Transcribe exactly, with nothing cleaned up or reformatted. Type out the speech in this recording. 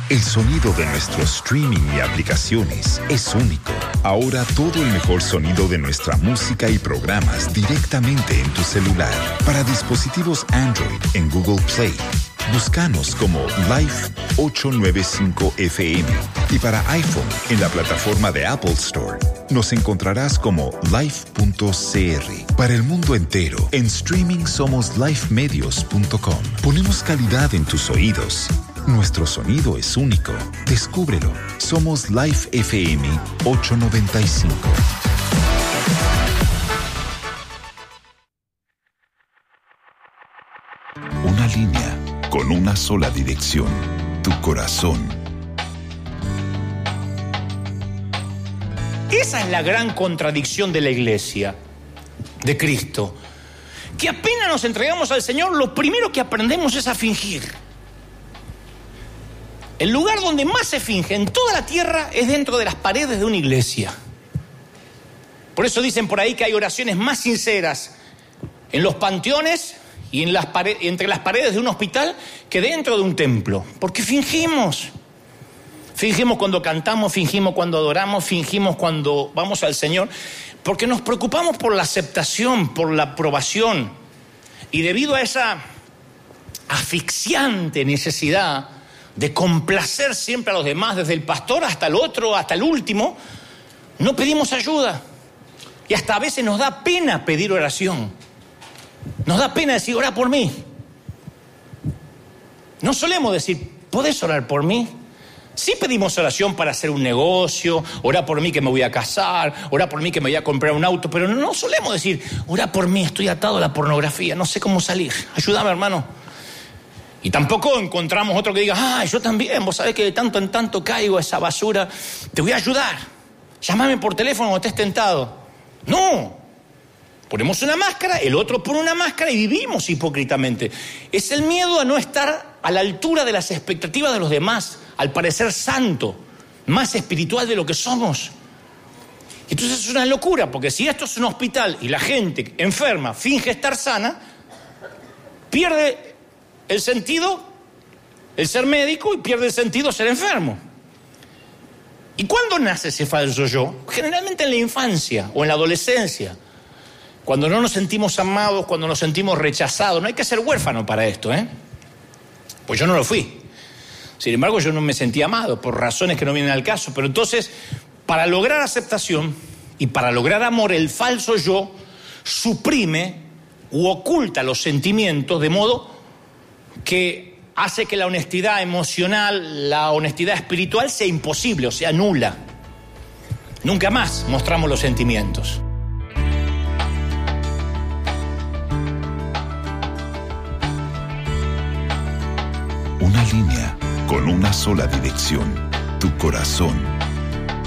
El sonido de nuestro streaming y aplicaciones es único. Ahora todo el mejor sonido de nuestra música y programas directamente en tu celular. Para dispositivos Android en Google Play, búscanos como Life ochocientos noventa y cinco F M. Y para iPhone, en la plataforma de Apple Store, nos encontrarás como life punto c r. Para el mundo entero, en streaming somos life medios punto com. Ponemos calidad en tus oídos. Nuestro sonido es único. Descúbrelo. Somos Life F M ochocientos noventa y cinco. Una línea con una sola dirección. Tu corazón. Esa es la gran contradicción de la iglesia, de Cristo. Que apenas nos entregamos al Señor, lo primero que aprendemos es a fingir. El lugar donde más se finge en toda la tierra es dentro de las paredes de una iglesia. Por eso dicen por ahí que hay oraciones más sinceras en los panteones y en las paredes, entre las paredes de un hospital que dentro de un templo. Porque fingimos. Fingimos cuando cantamos, fingimos cuando adoramos, fingimos cuando vamos al Señor. Porque nos preocupamos por la aceptación, por la aprobación. Y debido a esa asfixiante necesidad de complacer siempre a los demás, desde el pastor hasta el otro, hasta el último, no pedimos ayuda. Y hasta a veces nos da pena pedir oración. Nos da pena decir, ora por mí. No solemos decir, ¿podés orar por mí? Sí pedimos oración para hacer un negocio, ora por mí que me voy a casar, ora por mí que me voy a comprar un auto, pero no solemos decir, ora por mí, estoy atado a la pornografía, no sé cómo salir, ayúdame, hermano. Y tampoco encontramos otro que diga, ah, yo también, vos sabés que de tanto en tanto caigo a esa basura, te voy a ayudar, llámame por teléfono cuando estés tentado. No, ponemos una máscara, el otro pone una máscara y vivimos hipócritamente. Es el miedo a no estar a la altura de las expectativas de los demás, al parecer santo, más espiritual de lo que somos. Entonces es una locura, porque si esto es un hospital y la gente enferma finge estar sana, pierde el sentido el ser médico y pierde el sentido ser enfermo. ¿Y cuándo nace ese falso yo? Generalmente en la infancia o en la adolescencia, cuando no nos sentimos amados, cuando nos sentimos rechazados. No hay que ser huérfano para esto, ¿eh? Pues yo no lo fui. Sin embargo, yo no me sentí amado por razones que no vienen al caso. Pero entonces, para lograr aceptación y para lograr amor, el falso yo suprime u oculta los sentimientos de modo que hace que la honestidad emocional, la honestidad espiritual sea imposible, o sea, nula. Nunca más mostramos los sentimientos. Una línea con una sola dirección, tu corazón.